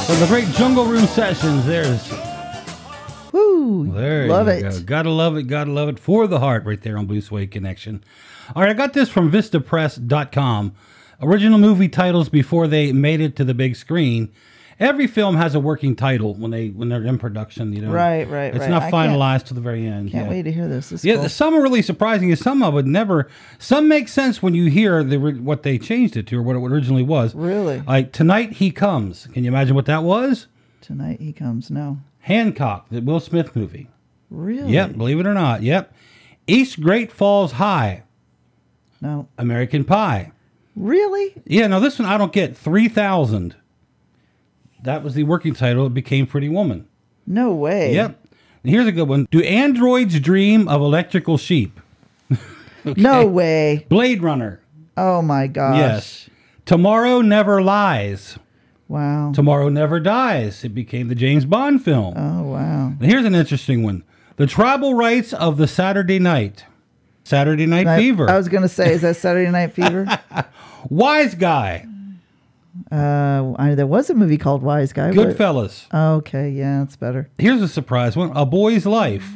From the great Jungle Room Sessions, there's... Woo! There Love you it. go. Gotta love it for the heart right there on Blue Suede Connection. All right, I got this from VistaPress.com. Original movie titles before they made it to the big screen. Every film has a working title when they're in production. You know, Right. It's not finalized to the very end. Can't wait to hear this. It's Yeah, cool. some are really surprising. And some I would never. Some make sense when you hear what they changed it to or what it originally was. Really? Like Tonight He Comes. Can you imagine what that was? Tonight He Comes. No. Hancock, the Will Smith movie. Really? Yep, believe it or not. Yep. East Great Falls High. No. American Pie. Really? Yeah, no, this one I don't get. 3000. That was the working title. It became Pretty Woman. No way. Yep. And here's a good one. Do androids dream of electrical sheep? Okay. No way. Blade Runner. Oh my gosh. Yes. Tomorrow Never Lies. Wow. Tomorrow Never Dies. It became the James Bond film. Oh wow. And here's an interesting one. The Tribal Rights of the Saturday Night. Saturday Night Fever. I was going to say, is that Saturday Night Fever? Wise Guy. There was a movie called Wise Guy. Goodfellas. Okay, yeah, it's better. Here's a surprise one. A Boy's Life.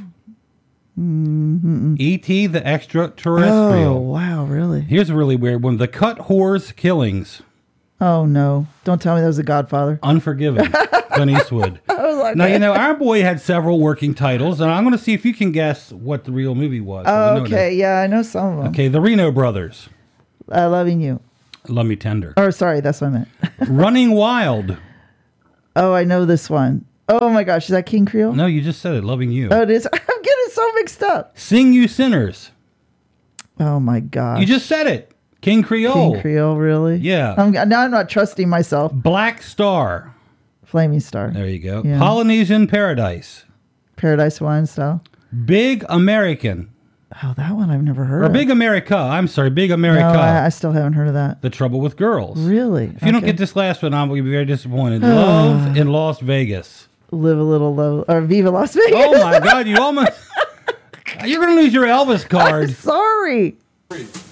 E.T. the Extraterrestrial. Oh, wow, really? Here's a really weird one. The Cut Whores Killings. Oh, no. Don't tell me that was The Godfather. Unforgiven. Clint Eastwood. Okay. Now, you know, our boy had several working titles, and I'm going to see if you can guess what the real movie was. Okay, yeah, I know some of them. Okay, The Reno Brothers. Loving You. Love Me Tender. Oh, sorry, that's what I meant. Running Wild. Oh, I know this one. Oh, my gosh, is that King Creole? No, you just said it. Loving You. Oh, it is? I'm getting so mixed up. Sing You Sinners. Oh, my gosh. You just said it. King Creole. King Creole, really? Yeah. Now I'm not trusting myself. Black Star. Flaming Star. There you go. Yeah. Polynesian Paradise. Paradise Wine Style. Big American. Oh, that one I've never heard Or of. Big America. I'm sorry, Big America. No, I still haven't heard of that. The Trouble with Girls. Really? If you don't get this last one, I'm going to be very disappointed. Love in Las Vegas. Live a Little Low. Or Viva Las Vegas. Oh, my God. You almost... You're going to lose your Elvis card. I'm sorry.